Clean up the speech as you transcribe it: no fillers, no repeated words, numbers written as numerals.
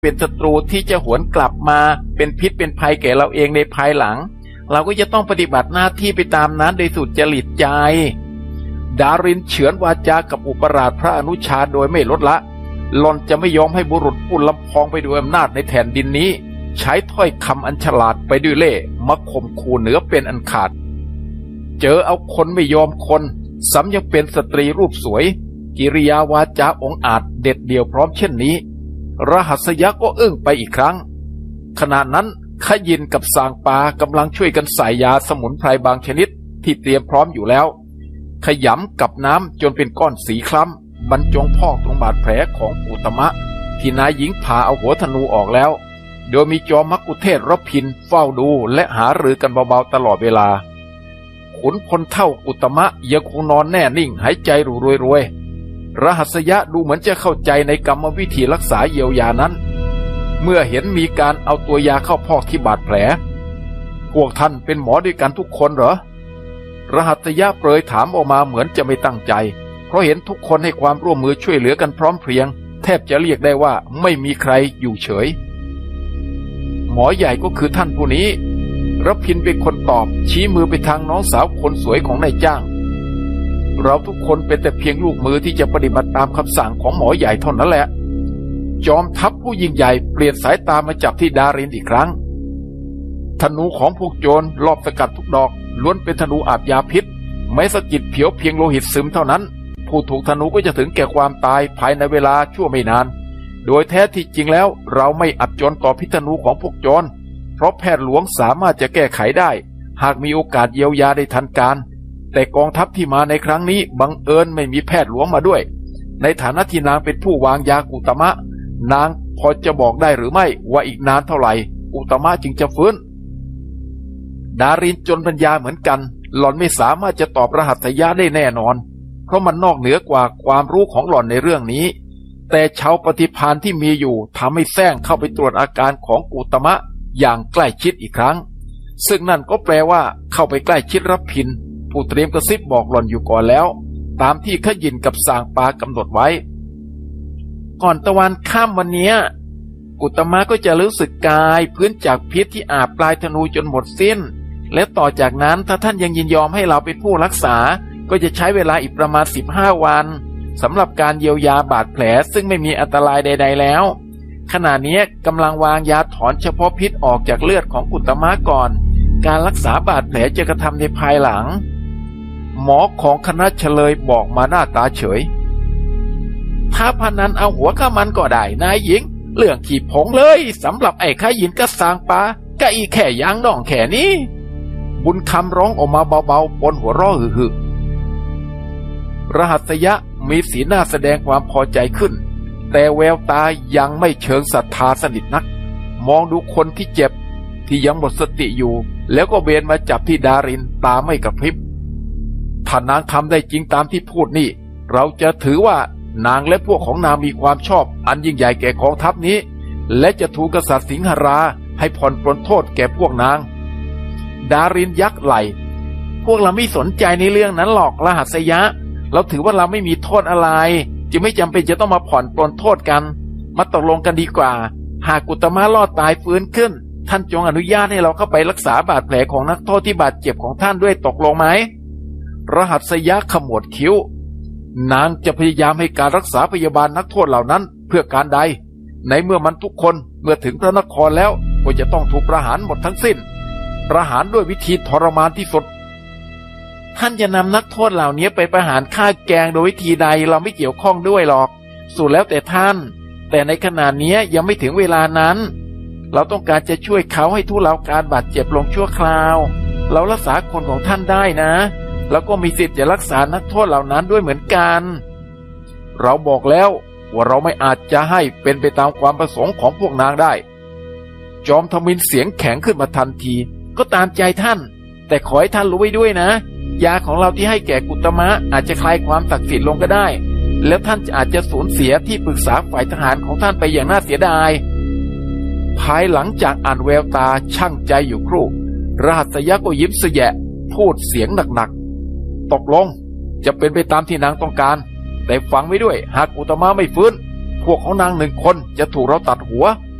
เป็นศัตรูที่จะหวนกลับมาเป็นพิษเป็นภัยแก่เราเองในภายหลังเราก็จะต้องปฏิบัติหน้าที่ไปตามนั้นโดยสุดจริตใจดารินเฉือนวาจากับอุปราชพระอนุชาโดยไม่ลดละหล่อนจะไม่ยอมให้บุรุษผู้ลำพองไปด้วยอำนาจในแผ่นดินนี้ใช้ถ้อยคำอันฉลาดไปด้วยเล่ห์มาข่มขู่เหนือเป็นอันขาดเจอเอาคนไม่ยอมคนซ้ำยังเป็นสตรีรูปสวยกิริยาวาจาองอาจเด็ดเดี่ยวพร้อมเช่นนี้รหัสยะก็อึ้งไปอีกครั้งขณะนั้นขยินกับสางปากำลังช่วยกันใส่ยาสมุนไพรบางชนิดที่เตรียมพร้อมอยู่แล้วขยำกับน้ำจนเป็นก้อนสีคล้ำบรรจงพอกตรงบาดแผลของอุตมะที่นายหญิงผ่าเอาหัวธนูออกแล้วโดยมีจอมมักคุเทศรพินเฝ้าดูและหารือกันเบาๆตลอดเวลาขุนพลเท่าอุตมะยังคงนอนแน่นิ่งหายใจรวยๆรหัสยะดูเหมือนจะเข้าใจในกรรมวิธีรักษาเยียวยานั้นเมื่อเห็นมีการเอาตัวยาเข้าพอกที่บาดแผลพวกท่านเป็นหมอด้วยกันทุกคนเหรอรหัสยะเปรยถามออกมาเหมือนจะไม่ตั้งใจเพราะเห็นทุกคนให้ความร่วมมือช่วยเหลือกันพร้อมเพรียงแทบจะเรียกได้ว่าไม่มีใครอยู่เฉยหมอใหญ่ก็คือท่านผู้นี้รพินเป็นคนตอบชี้มือไปทางน้องสาวคนสวยของนายจ้างเราทุกคนเป็นแต่เพียงลูกมือที่จะปฏิบัติตามคำสั่งของหมอใหญ่เท่านั้นแหละจอมทัพผู้ยิ่งใหญ่เปลี่ยนสายตามาจับที่ดารินอีกครั้งธนูของพวกโจรรอบสกัดทุกดอกล้วนเป็นธนูอาบยาพิษไม้สะกิดเผียวเพียงโลหิตซึมเท่านั้นผู้ถูกธนูก็จะถึงแก่ความตายภายในเวลาชั่วไม่นานโดยแท้ที่จริงแล้วเราไม่อับจนต่อพิษธนูของพวกโจรเพราะแพทย์หลวงสามารถจะแก้ไขได้หากมีโอกาสเยียวยาได้ทันการแต่กองทัพที่มาในครั้งนี้บังเอิญไม่มีแพทย์หลวงมาด้วยในฐานะที่นางเป็นผู้วางยาอุตมะนางพอจะบอกได้หรือไม่ว่าอีกนานเท่าไหร่อุตมะจึงจะฟื้นดารินจนปัญญาเหมือนกันหล่อนไม่สามารถจะตอบรหัสยะได้แน่นอนเพราะมันนอกเหนือกว่าความรู้ของหล่อนในเรื่องนี้แต่ชาวปฏิภาณที่มีอยู่ทำให้แซงเข้าไปตรวจอาการของอุตมะอย่างใกล้ชิดอีกครั้งซึ่งนั่นก็แปลว่าเข้าไปใกล้ชิดรพินผู้เตรียมกระซิบบอกหล่อนอยู่ก่อนแล้วตามที่ขยินกับสางปากำหนดไว้ก่อนตะวันค่ำวันนี้อุตมะก็จะรู้สึกกายพื้นจากพิษที่อาบปลายธนูจนหมดสิ้นและต่อจากนั้นถ้าท่านยังยินยอมให้เราเป็นผู้รักษาก็จะใช้เวลาอีกประมาณ15 วันสำหรับการเยียวยาบาดแผลซึ่งไม่มีอันตรายใดๆแล้วขณะนี้กำลังวางยาถอนเฉพาะพิษออกจากเลือดของอุตมะก่อนการรักษาบาดแผลจะกระทำในภายหลังหมอของคณะเฉลยบอกมาหน้าตาเฉยถ้าพนันเอาหัวข้ามันก็ได้นายหญิงเรื่องขีดผงเลยสำหรับไอ้ข้ายินก็สางปากะอีแค่ยางน่องแค่นี้บุญคำร้องออกมาเบาๆปนหัวเราะหึ่รหัสยะมีสีหน้าแสดงความพอใจขึ้นแต่แววตายังไม่เชิงศรัทธาสนิทนักมองดูคนที่เจ็บที่ยังหมดสติอยู่แล้วก็เบนมาจับที่ดารินตาไม่กระพริบถ้านางทำได้จริงตามที่พูดนี่เราจะถือว่านางและพวกของนางมีความชอบอันยิ่งใหญ่แก่กองทัพนี้และจะถูกกษัตริย์สิงหราให้ผ่อนปลนโทษแก่พวกนางดารินยักไหลพวกเราไม่สนใจในเรื่องนั้นหรอกรหัสยะเราถือว่าเราไม่มีโทษอะไรจึงไม่จำเป็นจะต้องมาผ่อนปลนโทษกันมาตกลงกันดีกว่าหากอุตมะรอดตายฟื้นขึ้นท่านจงอนุญาตให้เราเข้าไปรักษาบาดแผลของนักโทษที่บาดเจ็บของท่านด้วยตกลงไหมรหัสยะขมวดคิ้วนางจะพยายามให้การรักษาพยาบาลนักโทษเหล่านั้นเพื่อการใดในเมื่อมันทุกคนเมื่อถึงพระนครแล้วก็จะต้องถูกประหารหมดทั้งสิ้นประหารด้วยวิธีทรมานที่สุดท่านจะนำนักโทษเหล่านี้ไปประหารฆ่าแกงโดยวิธีใดเราไม่เกี่ยวข้องด้วยหรอกสุดแล้วแต่ท่านแต่ในขณะนี้ยังไม่ถึงเวลานั้นเราต้องการจะช่วยเขาให้ทุเลาการบาดเจ็บลงชั่วคราวเรารักษาคนของท่านได้นะแล้วก็มีสิทธิ์จะรักษานักโทษเหล่านั้นด้วยเหมือนกันเราบอกแล้วว่าเราไม่อาจจะให้เป็นไปตามความประสงค์ของพวกนางได้จอมทมิฬเสียงแข็งขึ้นมาทันทีก็ตามใจท่านแต่ขอให้ท่านรู้ไว้ด้วยนะยาของเราที่ให้แก่อุตมะอาจจะคลายความศักดิ์สิทธิ์ลงก็ได้แล้วท่านอาจจะสูญเสียที่ปรึกษาฝ่ายทหารของท่านไปอย่างน่าเสียดายภายหลังจากอ่านแววตาช่างใจอยู่ครู่รหัสยะก็ยิ้มเสยะพูดเสียงหนักๆตกลงจะเป็นไปตามที่นางต้องการแต่ฟังไว้ด้วยหากอุตมะไม่ฟื้นพวกของนาง1 คนจะถูกเราตัดหัว